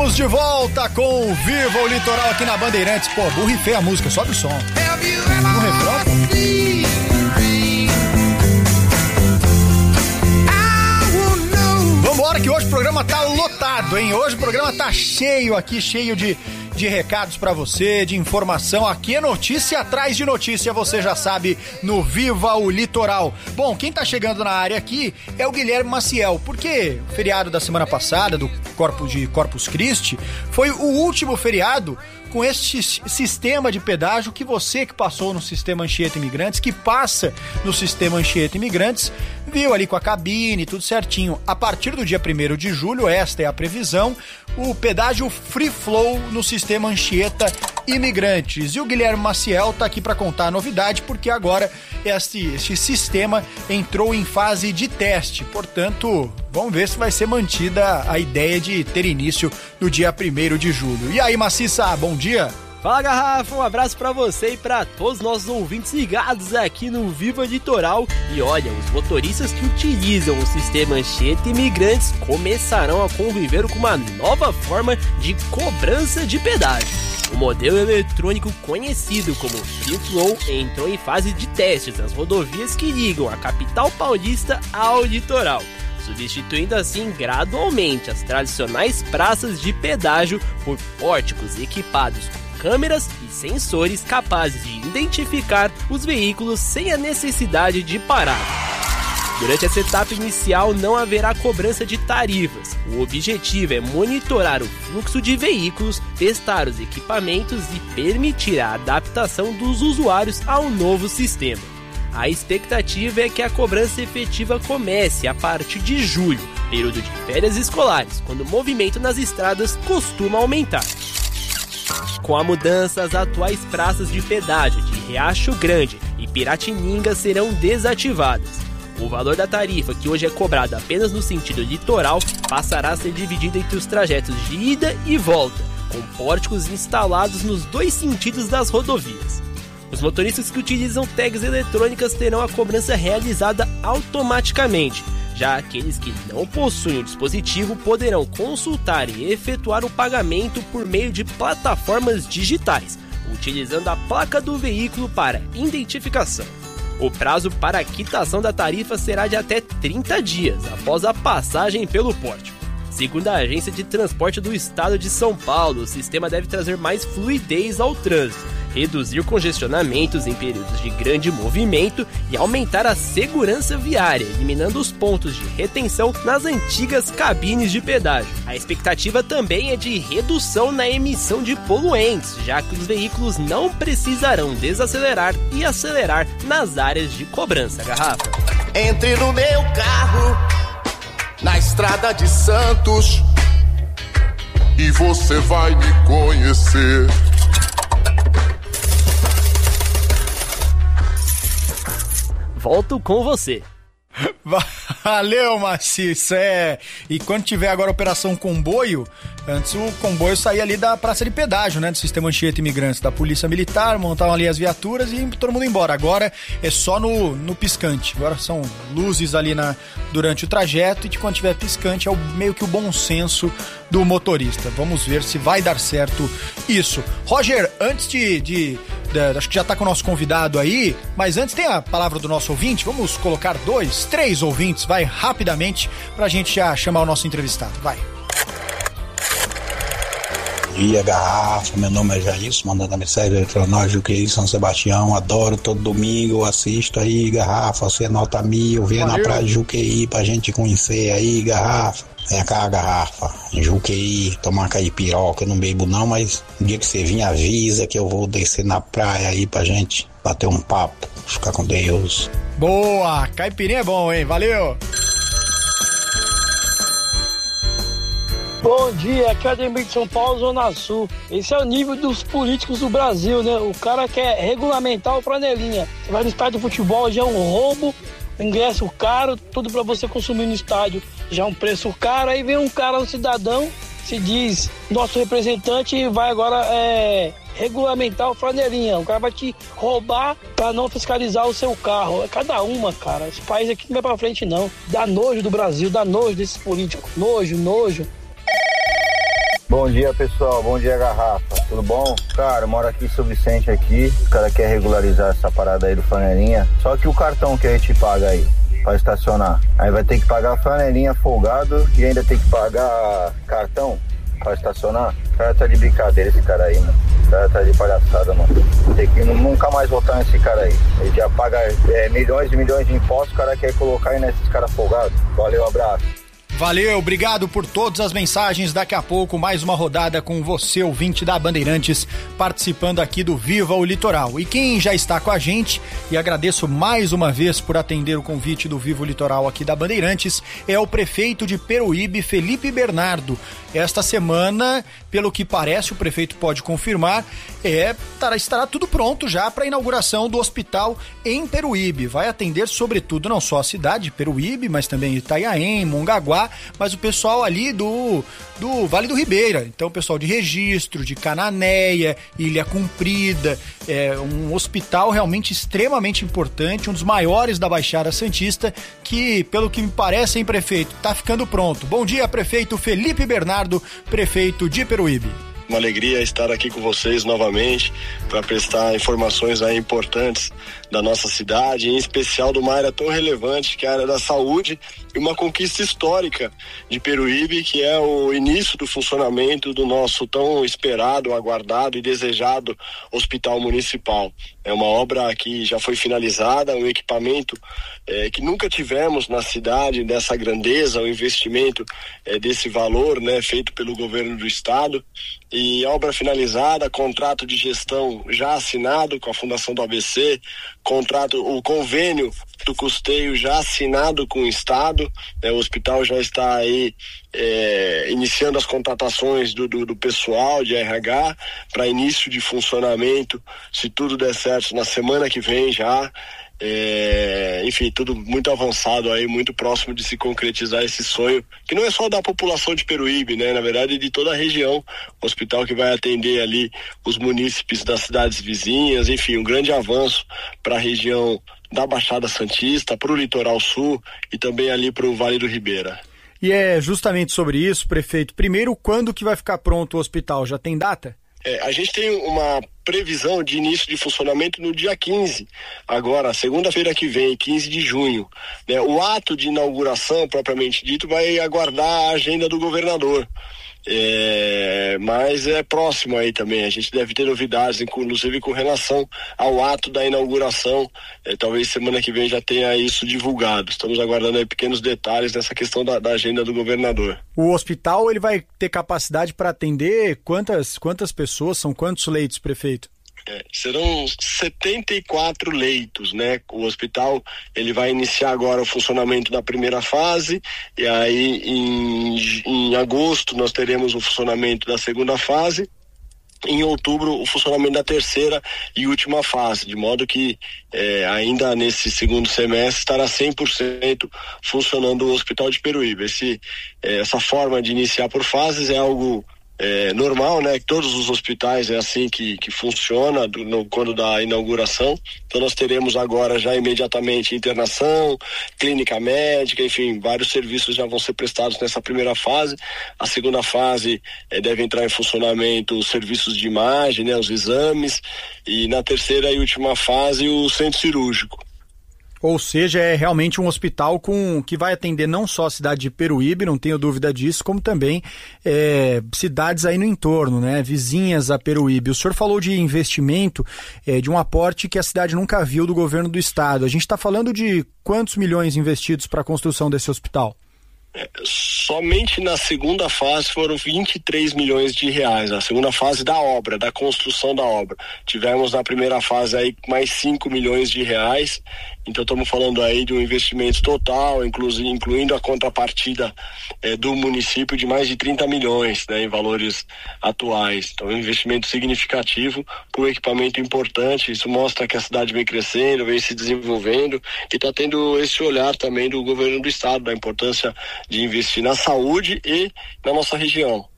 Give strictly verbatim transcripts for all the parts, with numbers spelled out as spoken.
Estamos de volta com o Viva o Litoral aqui na Bandeirantes. Pô, burrifei a música, sobe o som. No refrão, pô. Vambora que hoje o programa tá lotado, hein? Hoje o programa tá cheio aqui, cheio de, de recados pra você, de informação. Aqui é notícia atrás de notícia, você já sabe, no Viva o Litoral. Bom, quem tá chegando na área aqui é o Guilherme Maciel, porque o feriado da semana passada, do Corpus de Corpus Christi, foi o último feriado com este sistema de pedágio que você que passou no sistema Anchieta Imigrantes, que passa no sistema Anchieta Imigrantes, viu ali com a cabine, tudo certinho. A partir do dia primeiro de julho, esta é a previsão, o pedágio Free Flow no sistema Anchieta Imigrantes. E o Guilherme Maciel tá aqui para contar a novidade, porque agora este, este sistema entrou em fase de teste. Portanto, vamos ver se vai ser mantida a ideia de ter início no dia primeiro de julho. E aí, Maciça, bom dia! Fala, Garrafa, um abraço pra você e pra todos os nossos ouvintes ligados aqui no Viva Litoral. E olha, os motoristas que utilizam o sistema Anchieta Imigrantes começarão a conviver com uma nova forma de cobrança de pedágio. O modelo eletrônico conhecido como Free Flow entrou em fase de testes nas rodovias que ligam a capital paulista ao litoral, substituindo assim gradualmente as tradicionais praças de pedágio por pórticos equipados com câmeras e sensores capazes de identificar os veículos sem a necessidade de parar. Durante essa etapa inicial não haverá cobrança de tarifas. O objetivo é monitorar o fluxo de veículos, testar os equipamentos e permitir a adaptação dos usuários ao novo sistema. A expectativa é que a cobrança efetiva comece a partir de julho, período de férias escolares, quando o movimento nas estradas costuma aumentar. Com a mudança, as atuais praças de pedágio de Riacho Grande e Piratininga serão desativadas. O valor da tarifa, que hoje é cobrado apenas no sentido litoral, passará a ser dividido entre os trajetos de ida e volta, com pórticos instalados nos dois sentidos das rodovias. Os motoristas que utilizam tags eletrônicas terão a cobrança realizada automaticamente. Já aqueles que não possuem o dispositivo poderão consultar e efetuar o pagamento por meio de plataformas digitais, utilizando a placa do veículo para identificação. O prazo para a quitação da tarifa será de até trinta dias após a passagem pelo pórtico. Segundo a Agência de Transporte do Estado de São Paulo, o sistema deve trazer mais fluidez ao trânsito, reduzir congestionamentos em períodos de grande movimento e aumentar a segurança viária, eliminando os pontos de retenção nas antigas cabines de pedágio. A expectativa também é de redução na emissão de poluentes, já que os veículos não precisarão desacelerar e acelerar nas áreas de cobrança. Garrafa. Entre no meu carro, na estrada de Santos, e você vai me conhecer. Volto com você. Valeu, Maciça, é. E quando tiver agora a Operação Comboio, antes o comboio saía ali da praça de pedágio, né, do sistema Anchieta Imigrantes, da Polícia Militar, montavam ali as viaturas e todo mundo embora. Agora é só no, no piscante. Agora são luzes ali na, durante o trajeto, e que quando tiver piscante é o, meio que o bom senso do motorista. Vamos ver se vai dar certo isso. Roger, antes de... de acho que já tá com o nosso convidado aí, mas antes tem a palavra do nosso ouvinte. Vamos colocar dois, três ouvintes, vai, rapidamente, pra gente já chamar o nosso entrevistado, vai. Bom dia, Garrafa, meu nome é Jailson, mandando a mensagem eletrônica Juqueí, São Sebastião, adoro todo domingo, assisto aí, Garrafa, você nota mil, vem na praia de Juqueí pra gente conhecer aí, Garrafa. Vem cá, Garrafa, em Juqueí, tomar caipiroca, eu não bebo não, mas no dia que você vir avisa que eu vou descer na praia aí pra gente bater um papo, ficar com Deus. Boa, caipirinha é bom, hein, valeu! Bom dia, aqui é o Ademir de São Paulo, Zona Sul. Esse é o nível dos políticos do Brasil, né? O cara quer regulamentar o flanelinha. Você vai no estádio de futebol, já é um roubo, ingresso caro, tudo pra você consumir no estádio. Já é um preço caro, aí vem um cara, um cidadão, se diz nosso representante e vai agora é, regulamentar o flanelinha. O cara vai te roubar pra não fiscalizar o seu carro. É cada uma, cara. Esse país aqui não vai pra frente, não. Dá nojo do Brasil, dá nojo desses políticos. Nojo, nojo. Bom dia, pessoal. Bom dia, Garrafa. Tudo bom? Cara, eu moro aqui em São Vicente aqui. O cara quer regularizar essa parada aí do flanelinha. Só que o cartão que a gente paga aí pra estacionar, aí vai ter que pagar flanelinha folgado e ainda tem que pagar cartão pra estacionar. O cara tá de brincadeira, esse cara aí, mano. O cara tá de palhaçada, mano. Tem que nunca mais votar nesse cara aí. Ele já paga é, milhões e milhões de impostos, o cara quer colocar aí nesses caras folgados. Valeu, abraço. Valeu, obrigado por todas as mensagens. Daqui a pouco, mais uma rodada com você, ouvinte da Bandeirantes, participando aqui do Viva o Litoral. E quem já está com a gente, e agradeço mais uma vez por atender o convite do Viva o Litoral aqui da Bandeirantes, é o prefeito de Peruíbe, Felipe Bernardo. Esta semana, pelo que parece, o prefeito pode confirmar, é, estará, estará tudo pronto já para a inauguração do hospital em Peruíbe. Vai atender, sobretudo, não só a cidade de Peruíbe, mas também Itanhaém, Mongaguá, mas o pessoal ali do, do Vale do Ribeira. Então, o pessoal de Registro, de Cananéia, Ilha Comprida, é um hospital realmente extremamente importante, um dos maiores da Baixada Santista, que, pelo que me parece, hein, prefeito, está ficando pronto. Bom dia, prefeito Felipe Bernardo, prefeito de Peruíbe. Uma alegria estar aqui com vocês novamente para prestar informações aí importantes da nossa cidade, em especial de uma área tão relevante que é a área da saúde e uma conquista histórica de Peruíbe, que é o início do funcionamento do nosso tão esperado, aguardado e desejado hospital municipal. É uma obra que já foi finalizada, um equipamento é, que nunca tivemos na cidade dessa grandeza, o um investimento é, desse valor, né, feito pelo governo do estado. E obra finalizada, contrato de gestão já assinado com a Fundação do A B C, contrato, o convênio do custeio já assinado com o estado, né, o hospital já está aí é, iniciando as contratações do, do, do pessoal de R H para início de funcionamento, se tudo der certo, na semana que vem já. É, enfim, tudo muito avançado aí, muito próximo de se concretizar esse sonho, que não é só da população de Peruíbe, né? Na verdade, de toda a região. Um hospital que vai atender ali os munícipes das cidades vizinhas, enfim, um grande avanço para a região da Baixada Santista, para o Litoral Sul e também ali para o Vale do Ribeira. E é justamente sobre isso, prefeito. Primeiro, quando que vai ficar pronto o hospital? Já tem data? É, a gente tem uma previsão de início de funcionamento no dia quinze, agora, segunda-feira que vem, quinze de junho. Né? O ato de inauguração, propriamente dito, vai aguardar a agenda do governador. É, mas é próximo aí também, a gente deve ter novidades, inclusive com relação ao ato da inauguração, é, talvez semana que vem já tenha isso divulgado. Estamos aguardando aí pequenos detalhes nessa questão da, da agenda do governador. O hospital, ele vai ter capacidade para atender quantas, quantas pessoas, são quantos leitos, prefeito? É, serão setenta e quatro leitos, né? O hospital, ele vai iniciar agora o funcionamento da primeira fase e aí em, em agosto nós teremos o funcionamento da segunda fase. Em outubro, o funcionamento da terceira e última fase, de modo que é, ainda nesse segundo semestre estará cem por cento funcionando o Hospital de Peruíbe. Esse, é, essa forma de iniciar por fases é algo É, normal, né? Todos os hospitais é assim que, que funciona do, no, quando da inauguração. Então nós teremos agora já imediatamente internação, clínica médica, enfim, vários serviços já vão ser prestados nessa primeira fase. A segunda fase é, deve entrar em funcionamento os serviços de imagem, né? Os exames, e na terceira e última fase o centro cirúrgico. Ou seja, é realmente um hospital com, que vai atender não só a cidade de Peruíbe, não tenho dúvida disso, como também é, cidades aí no entorno, né, vizinhas a Peruíbe. O senhor falou de investimento, é, de um aporte que a cidade nunca viu do governo do estado. A gente está falando de quantos milhões investidos para a construção desse hospital? É, somente na segunda fase foram vinte e três milhões de reais, a segunda fase da obra, da construção da obra. Tivemos na primeira fase aí mais cinco milhões de reais, então estamos falando aí de um investimento total, inclusive, incluindo a contrapartida é, do município de mais de trinta milhões, né, em valores atuais. Então é um investimento significativo para um equipamento importante. Isso mostra que a cidade vem crescendo, vem se desenvolvendo e está tendo esse olhar também do governo do estado, da importância de investir na saúde e na nossa região.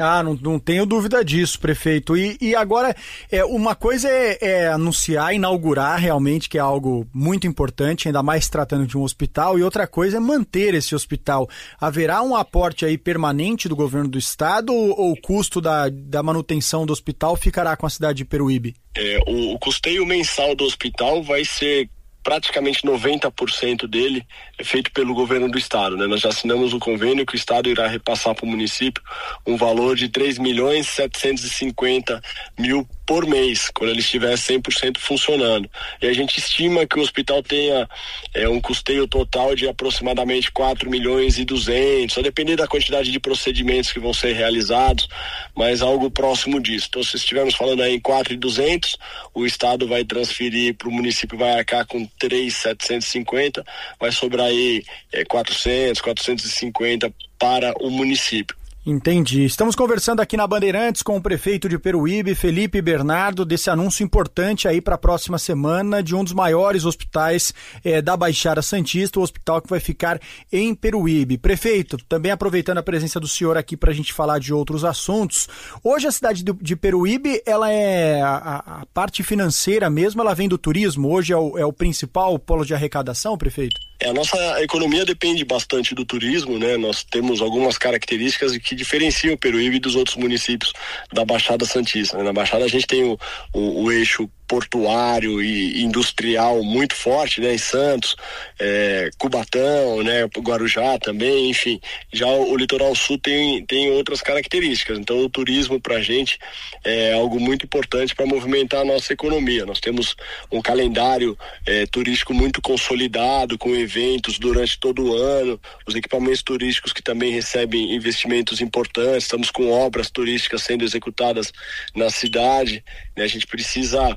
Ah, não, não tenho dúvida disso, prefeito. E, e agora, é, uma coisa é, é anunciar, inaugurar realmente, que é algo muito importante, ainda mais tratando de um hospital, e outra coisa é manter esse hospital. Haverá um aporte aí permanente do governo do estado ou, ou o custo da, da manutenção do hospital ficará com a cidade de Peruíbe? É, o, o custeio mensal do hospital vai ser praticamente noventa por cento dele é feito pelo governo do estado, né? Nós já assinamos o convênio que o estado irá repassar para o município um valor de três milhões setecentos e cinquenta mil por mês, quando ele estiver cem por cento funcionando. E a gente estima que o hospital tenha é, um custeio total de aproximadamente quatro milhões e duzentos, a depender da quantidade de procedimentos que vão ser realizados, mas algo próximo disso. Então, se estivermos falando aí em quatro milhões e duzentos, o estado vai transferir para o município, vai arcar com três milhões setecentos e cinquenta, vai sobrar aí é, quatrocentos, quatrocentos e cinquenta para o município. Entendi. Estamos conversando aqui na Bandeirantes com o prefeito de Peruíbe, Felipe Bernardo, desse anúncio importante aí para a próxima semana de um dos maiores hospitais eh, da Baixada Santista, o hospital que vai ficar em Peruíbe. Prefeito, também aproveitando a presença do senhor aqui para a gente falar de outros assuntos, hoje a cidade de, de Peruíbe, ela é a, a parte financeira mesmo, ela vem do turismo, hoje é o, é o principal polo de arrecadação, prefeito? A nossa economia depende bastante do turismo, né? Nós temos algumas características que diferenciam o Peruíbe dos outros municípios da Baixada Santista, né? Na Baixada a gente tem o, o, o eixo portuário e industrial muito forte, né? Em Santos, é, Cubatão, né? Guarujá também, enfim. Já o, o litoral sul tem, tem outras características. Então o turismo pra gente é algo muito importante para movimentar a nossa economia. Nós temos um calendário é, turístico muito consolidado, com eventos durante todo o ano, os equipamentos turísticos que também recebem investimentos importantes, estamos com obras turísticas sendo executadas na cidade, né? A gente precisa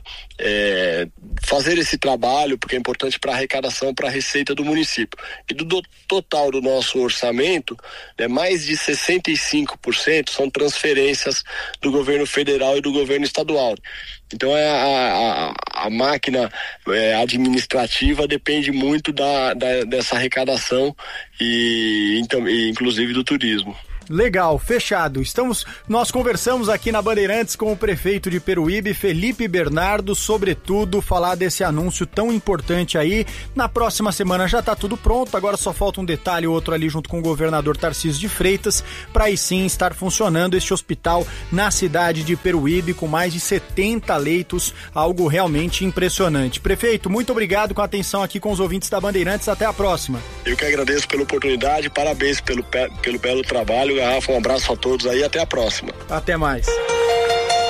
É, fazer esse trabalho porque é importante para a arrecadação, para a receita do município. E do, do total do nosso orçamento, né, mais de sessenta e cinco por cento são transferências do governo federal e do governo estadual. Então é a, a, a máquina é, administrativa depende muito da, da, dessa arrecadação e, então, e inclusive do turismo. Legal, fechado. Estamos, nós conversamos aqui na Bandeirantes com o prefeito de Peruíbe, Felipe Bernardo, sobretudo falar desse anúncio tão importante aí. Na próxima semana já está tudo pronto, agora só falta um detalhe ou outro ali junto com o governador Tarcísio de Freitas, para aí sim estar funcionando este hospital na cidade de Peruíbe com mais de setenta leitos, algo realmente impressionante. Prefeito, muito obrigado com a atenção aqui com os ouvintes da Bandeirantes, até a próxima. Eu que agradeço pela oportunidade, parabéns pelo, pelo belo trabalho. Garrafa, um abraço a todos aí, até a próxima. Até mais.